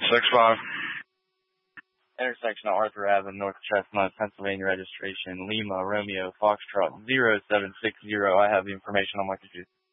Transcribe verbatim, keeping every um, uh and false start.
Six five. Intersection of Arthur Avenue, North Chestnut, Pennsylvania registration, Lima, Romeo, Foxtrot, zero seven six zero. I have the information on my computer.